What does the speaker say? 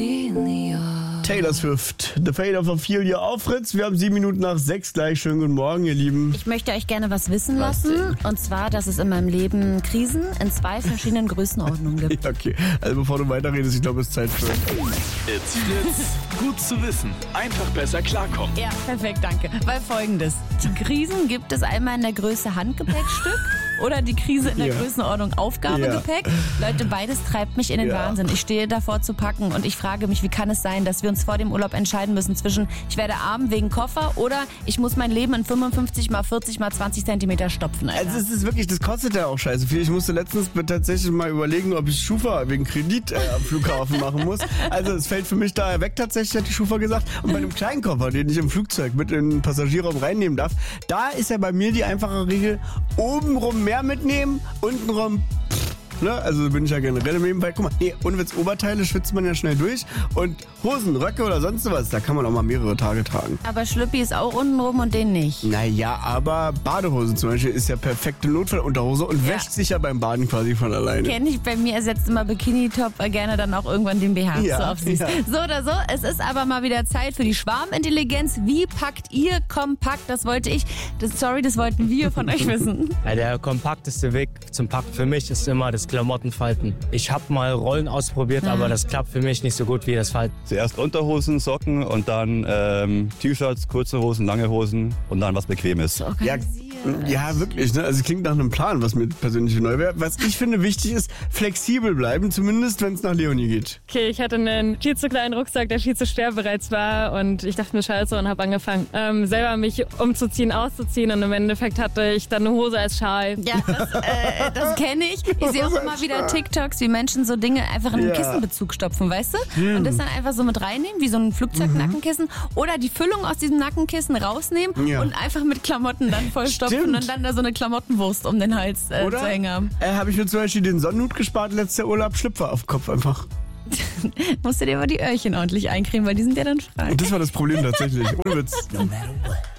Taylor Swift, The Fate of Ophelia auf Fritz. Wir haben 7 Minuten nach 6 gleich. Schönen guten Morgen, ihr Lieben. Ich möchte euch gerne was wissen lassen. Und zwar, dass es in meinem Leben Krisen in 2 verschiedenen Größenordnungen gibt. Okay, also bevor du weiterredest, ich glaube, es ist Zeit für... It's Fritz. Gut zu wissen. Einfach besser klarkommen. Ja, perfekt, danke. Weil Folgendes. Die Krisen gibt es einmal in der Größe Handgepäckstück oder die Krise in der Größenordnung Aufgabegepäck. Leute, beides treibt mich in den Wahnsinn. Ich stehe davor zu packen und ich frage mich, wie kann es sein, dass wir uns vor dem Urlaub entscheiden müssen zwischen ich werde arm wegen Koffer oder ich muss mein Leben in 55 mal 40 mal 20 Zentimeter stopfen. Alter. Also es ist wirklich, das kostet ja auch scheiße viel. Ich musste letztens tatsächlich mal überlegen, ob ich Schufa wegen Kredit am Flughafen machen muss. Also es fällt für mich daher weg tatsächlich, hat die Schufa gesagt. Und bei einem kleinen Koffer, den ich im Flugzeug mit in den Passagierraum reinnehmen darf, da ist ja bei mir die einfache Regel, obenrum mehr mitnehmen, untenrum ne? Also bin ich ja generell im Leben, weil guck mal, ohne Witz, Oberteile schwitzt man ja schnell durch und Hosen, Röcke oder sonst was, da kann man auch mal mehrere Tage tragen. Aber Schlüppi ist auch unten rum und den nicht. Naja, aber Badehose zum Beispiel ist ja perfekte Notfallunterhose und wäscht sich ja beim Baden quasi von alleine. Kenn ich, bei mir ersetzt immer Bikini-Top gerne dann auch irgendwann den BH. Ja, so auf süß. ja. So oder so, es ist aber mal wieder Zeit für die Schwarmintelligenz. Wie packt ihr kompakt? Das wollten wir von euch wissen. Ja, der kompakteste Weg zum Packen für mich ist immer das Klamottenfalten. Ich habe mal Rollen ausprobiert, aber das klappt für mich nicht so gut wie das Falten. Zuerst Unterhosen, Socken und dann T-Shirts, kurze Hosen, lange Hosen und dann was Bequemes. Ja, wirklich. Ne? Also klingt nach einem Plan, was mir persönlich neu wäre. Was ich finde wichtig ist, flexibel bleiben, zumindest wenn es nach Leonie geht. Okay, ich hatte einen viel zu kleinen Rucksack, der viel zu schwer bereits war und ich dachte mir scheiße und habe angefangen, selber mich umzuziehen, auszuziehen und im Endeffekt hatte ich dann eine Hose als Schal. Ja, das kenne ich. Ich sehe auch immer wieder TikToks, wie Menschen so Dinge einfach in einen Kissenbezug stopfen, weißt du? Und das dann einfach so mit reinnehmen, wie so ein Flugzeug-Nackenkissen oder die Füllung aus diesem Nackenkissen rausnehmen und einfach mit Klamotten dann vollstopfen und dann da so eine Klamottenwurst um den Hals zu hängen haben. Habe ich mir zum Beispiel den Sonnenhut gespart, letzter Urlaub, Schlüpfer auf den Kopf einfach. Musst du dir aber die Öhrchen ordentlich eincremen, weil die sind ja dann frei. Und das war das Problem tatsächlich, ohne Witz. No matter what.